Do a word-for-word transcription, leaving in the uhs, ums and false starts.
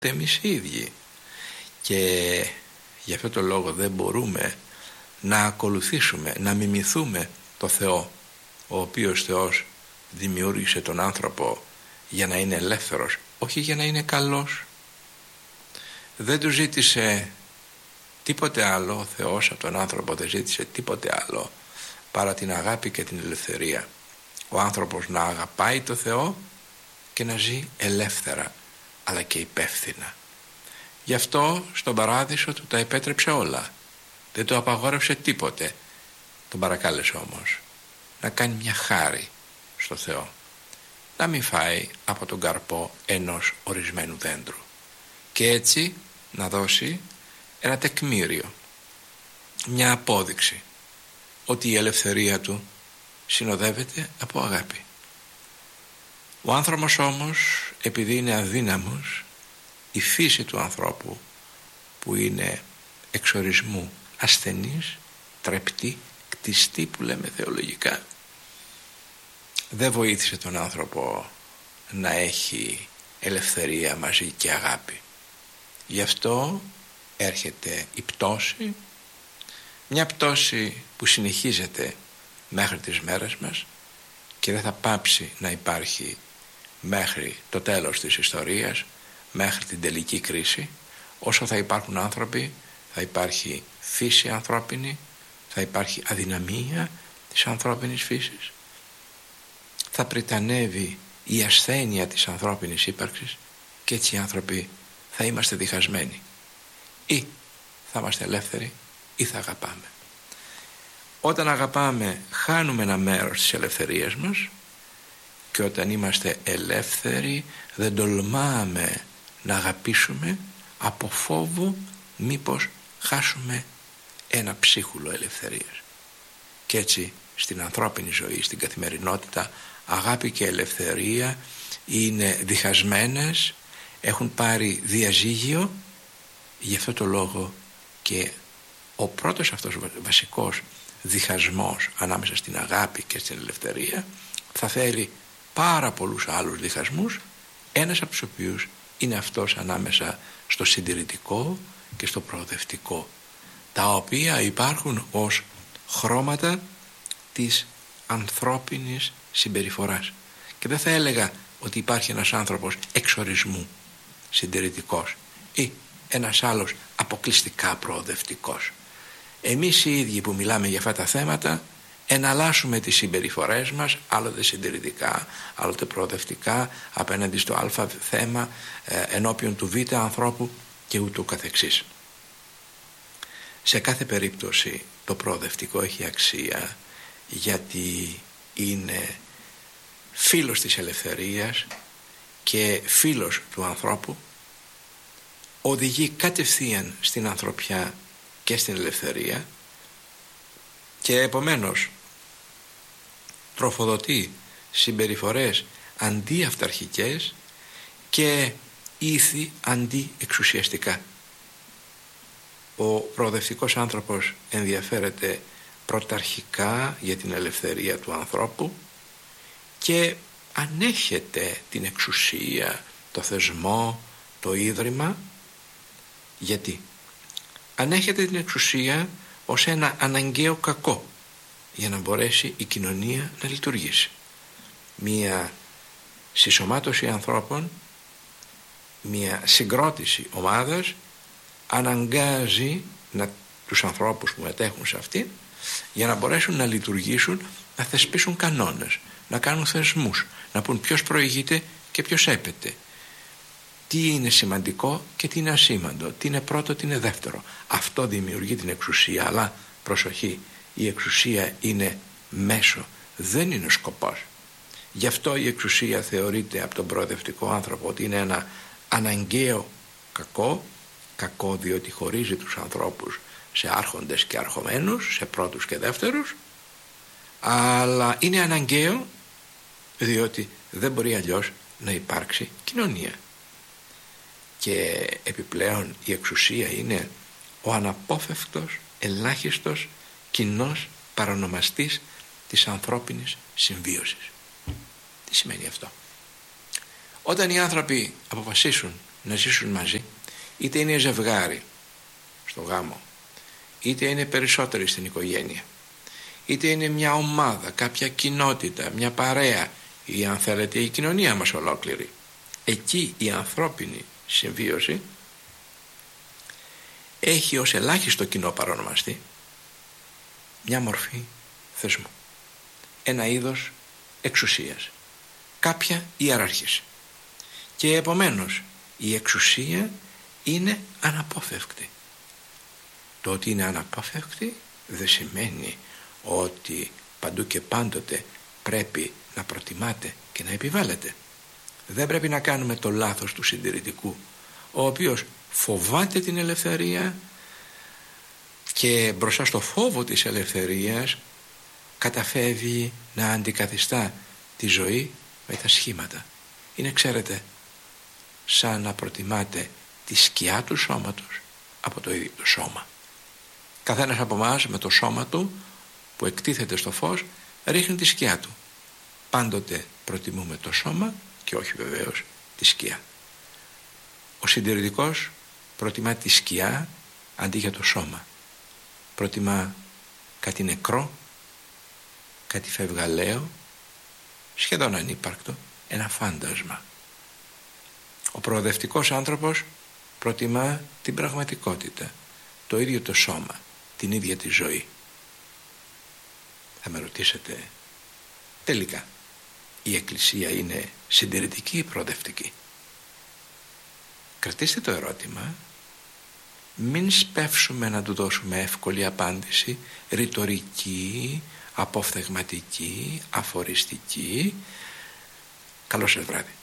εμείς οι ίδιοι. Και γι' αυτό το λόγο δεν μπορούμε να ακολουθήσουμε, να μιμηθούμε το Θεό, ο οποίος Θεός δημιούργησε τον άνθρωπο για να είναι ελεύθερος, όχι για να είναι καλός. Δεν του ζήτησε τίποτε άλλο, ο Θεός από τον άνθρωπο δεν ζήτησε τίποτε άλλο παρά την αγάπη και την ελευθερία. Ο άνθρωπος να αγαπάει το Θεό και να ζει ελεύθερα, αλλά και υπεύθυνα. Γι' αυτό στον παράδεισο του τα επέτρεψε όλα, δεν το απαγόρευσε τίποτε. Τον παρακάλεσε όμως να κάνει μια χάρη στο Θεό, να μην φάει από τον καρπό ενός ορισμένου δέντρου και έτσι να δώσει ένα τεκμήριο, μια απόδειξη ότι η ελευθερία του συνοδεύεται από αγάπη. Ο άνθρωπος όμως, επειδή είναι αδύναμος, η φύση του ανθρώπου που είναι εξορισμού ασθενής, τρεπτή, κτιστή που λέμε θεολογικά, δεν βοήθησε τον άνθρωπο να έχει ελευθερία μαζί και αγάπη. Γι' αυτό έρχεται η πτώση, μια πτώση που συνεχίζεται μέχρι τις μέρες μας και δεν θα πάψει να υπάρχει μέχρι το τέλος της ιστορίας, μέχρι την τελική κρίση. Όσο θα υπάρχουν άνθρωποι, θα υπάρχει φύση ανθρώπινη, θα υπάρχει αδυναμία της ανθρώπινης φύσης, θα πριτανεύει η ασθένεια της ανθρώπινης ύπαρξης και έτσι οι άνθρωποι θα είμαστε διχασμένοι. Ή θα είμαστε ελεύθεροι ή θα αγαπάμε. Όταν αγαπάμε χάνουμε ένα μέρος της ελευθερίας μας και όταν είμαστε ελεύθεροι δεν τολμάμε να αγαπήσουμε από φόβο μήπως χάσουμε ένα ψίχουλο ελευθερίας. Και έτσι στην ανθρώπινη ζωή, στην καθημερινότητα, αγάπη και ελευθερία είναι διχασμένες, έχουν πάρει διαζύγιο. Γι' αυτό το λόγο και ο πρώτος αυτός βασικός διχασμός ανάμεσα στην αγάπη και στην ελευθερία θα φέρει πάρα πολλούς άλλους διχασμούς, ένας από τους οποίους είναι αυτός ανάμεσα στο συντηρητικό και στο προοδευτικό, τα οποία υπάρχουν ως χρώματα της ανθρώπινης συμπεριφοράς. Και δεν θα έλεγα ότι υπάρχει ένας άνθρωπος εξορισμού συντηρητικός ή ένας άλλος αποκλειστικά προοδευτικός. Εμείς οι ίδιοι που μιλάμε για αυτά τα θέματα εναλλάσσουμε τις συμπεριφορές μας, άλλοτε συντηρητικά, άλλοτε προοδευτικά, απέναντι στο α θέμα, ε, ενώπιον του β ανθρώπου και ούτω καθεξής. Σε κάθε περίπτωση το προοδευτικό έχει αξία, γιατί είναι φίλος της ελευθερίας και φίλος του ανθρώπου, οδηγεί κατευθείαν στην ανθρωπιά και στην ελευθερία και επομένως τροφοδοτεί συμπεριφορές αντιαυταρχικές και ήθη αντιεξουσιαστικά. Ο προοδευτικός άνθρωπος ενδιαφέρεται πρωταρχικά για την ελευθερία του ανθρώπου και ανέχεται την εξουσία, το θεσμό, το ίδρυμα. Γιατί? Ανέχεται την εξουσία ως ένα αναγκαίο κακό για να μπορέσει η κοινωνία να λειτουργήσει. Μία συσσωμάτωση ανθρώπων, μία συγκρότηση ομάδας αναγκάζει να, τους ανθρώπους που μετέχουν σε αυτήν για να μπορέσουν να λειτουργήσουν, να θεσπίσουν κανόνες, να κάνουν θεσμούς, να πούν ποιος προηγείται και ποιος έπεται, τι είναι σημαντικό και τι είναι ασήμαντο, τι είναι πρώτο, τι είναι δεύτερο. Αυτό δημιουργεί την εξουσία, αλλά προσοχή, η εξουσία είναι μέσο, δεν είναι σκοπός. Γι' αυτό η εξουσία θεωρείται από τον προοδευτικό άνθρωπο ότι είναι ένα αναγκαίο κακό, κακό διότι χωρίζει τους ανθρώπους σε άρχοντες και αρχομένους, σε πρώτους και δεύτερους, αλλά είναι αναγκαίο διότι δεν μπορεί αλλιώς να υπάρξει κοινωνία. Και επιπλέον η εξουσία είναι ο αναπόφευκτος, ελάχιστος, κοινός παρονομαστής της ανθρώπινης συμβίωσης. Τι σημαίνει αυτό? Όταν οι άνθρωποι αποφασίσουν να ζήσουν μαζί, είτε είναι ζευγάρι στο γάμο, είτε είναι περισσότεροι στην οικογένεια, είτε είναι μια ομάδα, κάποια κοινότητα, μια παρέα, ή αν θέλετε η κοινωνία μας ολόκληρη, εκεί η ανθρώπινη συμβίωση έχει ως ελάχιστο κοινό παρονομαστή μια μορφή θεσμού, ένα είδος εξουσίας, κάποια ιεράρχηση. Και επομένως η εξουσία είναι αναπόφευκτη. Το ότι είναι αναπόφευκτη δεν σημαίνει ότι παντού και πάντοτε πρέπει να προτιμάται και να επιβάλλεται. Δεν πρέπει να κάνουμε το λάθος του συντηρητικού, ο οποίος φοβάται την ελευθερία και μπροστά στο φόβο της ελευθερίας καταφεύγει να αντικαθιστά τη ζωή με τα σχήματα. Είναι, ξέρετε, σαν να προτιμάτε τη σκιά του σώματος από το ίδιο το σώμα. Καθένας από εμάς με το σώμα του που εκτίθεται στο φως ρίχνει τη σκιά του. Πάντοτε προτιμούμε το σώμα και όχι βεβαίως τη σκιά. Ο συντηρητικός προτιμά τη σκιά αντί για το σώμα. Προτιμά κάτι νεκρό, κάτι φευγαλαίο, σχεδόν ανύπαρκτο, ένα φάντασμα. Ο προοδευτικός άνθρωπος προτιμά την πραγματικότητα, το ίδιο το σώμα, την ίδια τη ζωή. Θα με ρωτήσετε, τελικά η Εκκλησία είναι συντηρητική ή προοδευτική? Κρατήστε το ερώτημα, μην σπεύσουμε να του δώσουμε εύκολη απάντηση, ρητορική, αποφθεγματική, αφοριστική. Καλό σας βράδυ.